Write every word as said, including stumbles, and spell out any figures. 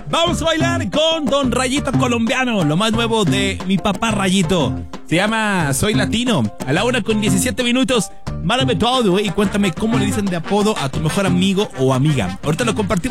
Vamos a bailar con Don Rayito Colombiano, lo más nuevo de mi papá Rayito. Se llama Soy Latino. A la una con diecisiete minutos. Mándame todo, eh, y cuéntame cómo le dicen de apodo a tu mejor amigo o amiga. Ahorita lo compartimos.